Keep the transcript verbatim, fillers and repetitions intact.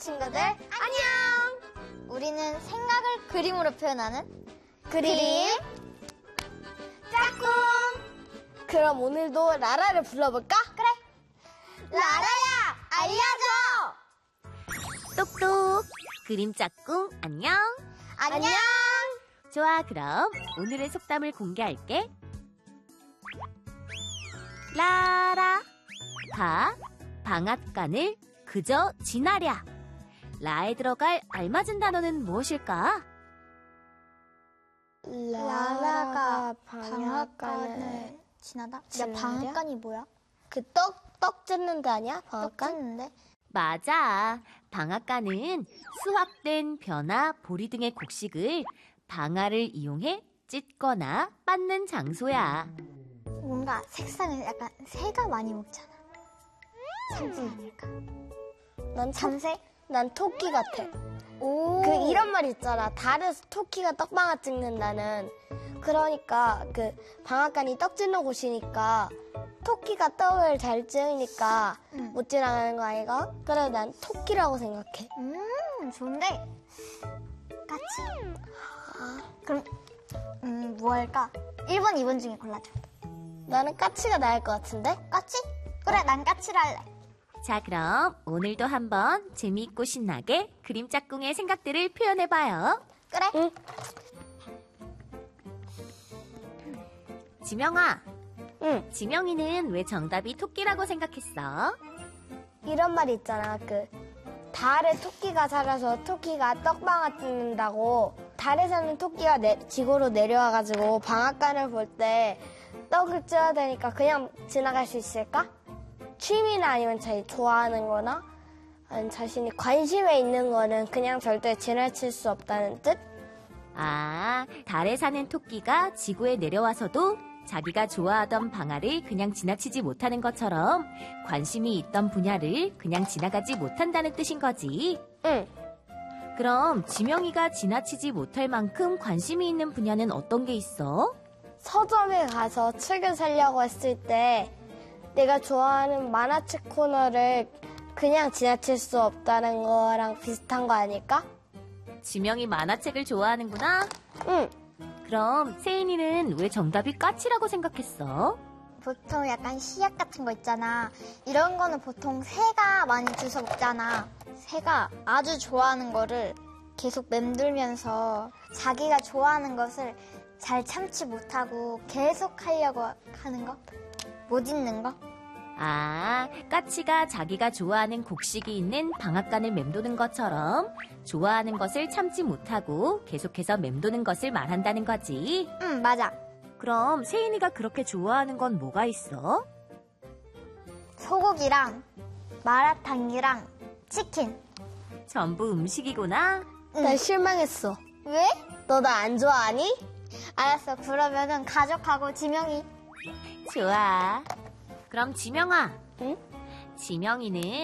친구들 안녕! 우리는 생각을 그림으로 표현하는 그림 짝꿍! 그럼 오늘도 라라를 불러볼까? 그래! 라라야, 알려줘! 똑똑 그림 짝꿍 안녕. 안녕! 좋아, 그럼 오늘의 속담을 공개할게. 라라 가 방앗간을 그저 지나랴. 라에 들어갈 알맞은 단어는 무엇일까? 라라가 방앗간을 지나다? 지나랴? 야, 방앗간이 뭐야? 그 떡, 떡 찢는 데 아니야? 떡 방앗간? 찢는데? 맞아. 방앗간은 수확된 벼나 보리 등의 곡식을 방아를 이용해 찢거나 빻는 장소야. 뭔가 색상을 약간 새가 많이 먹잖아. 참새 아닐까? 난 참, 참새? 난 토끼 같아. 오. 그 이런 말 있잖아. 달에서 토끼가 떡방아 찍는다는. 그러니까 그 방앗간이 떡 찢는 곳이니까 토끼가 떡을 잘 찍으니까 응. 못 지나가는 거 아이가? 그래, 난 토끼라고 생각해. 음, 좋은데? 까치. 아, 그럼, 음, 뭐 할까? 일 번, 이 번 중에 골라줘. 나는 까치가 나을 것 같은데? 까치? 그래, 난 까치를 할래. 자, 그럼 오늘도 한번 재미있고 신나게 그림 짝꿍의 생각들을 표현해봐요. 그래? 응. 지명아, 응. 지명이는 왜 정답이 토끼라고 생각했어? 이런 말이 있잖아. 그 달에 토끼가 살아서 토끼가 떡방아 찍는다고. 달에 사는 토끼가 내, 지구로 내려와가지고 방앗간을 볼 때 떡을 쪄야 되니까 그냥 지나갈 수 있을까? 취미나 아니면 자기 좋아하는 거나 아니면 자신이 관심에 있는 거는 그냥 절대 지나칠 수 없다는 뜻? 아, 달에 사는 토끼가 지구에 내려와서도 자기가 좋아하던 방아를 그냥 지나치지 못하는 것처럼 관심이 있던 분야를 그냥 지나가지 못한다는 뜻인 거지. 응. 그럼 지명이가 지나치지 못할 만큼 관심이 있는 분야는 어떤 게 있어? 서점에 가서 책을 사려고 했을 때 내가 좋아하는 만화책 코너를 그냥 지나칠 수 없다는 거랑 비슷한 거 아닐까? 지명이 만화책을 좋아하는구나. 응. 그럼 세인이는 왜 정답이 까치라고 생각했어? 보통 약간 씨앗 같은 거 있잖아. 이런 거는 보통 새가 많이 주워 먹잖아. 새가 아주 좋아하는 거를 계속 맴돌면서 자기가 좋아하는 것을 잘 참지 못하고 계속 하려고 하는 거? 못 잊는 거? 아, 까치가 자기가 좋아하는 곡식이 있는 방앗간을 맴도는 것처럼 좋아하는 것을 참지 못하고 계속해서 맴도는 것을 말한다는 거지. 응, 맞아. 그럼 세인이가 그렇게 좋아하는 건 뭐가 있어? 소고기랑 마라탕이랑 치킨. 전부 음식이구나. 난 실망했어. 왜? 너 나 안 좋아하니? 알았어. 그러면은 가족하고 지명이. 좋아. 그럼 지명아. 응? 지명이는